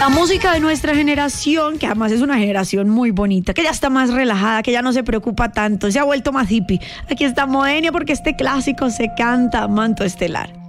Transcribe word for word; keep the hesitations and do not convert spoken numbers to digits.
La música de nuestra generación, que además es una generación muy bonita, que ya está más relajada, que ya no se preocupa tanto, se ha vuelto más hippie. Aquí está Moenia porque este clásico se canta Manto Estelar.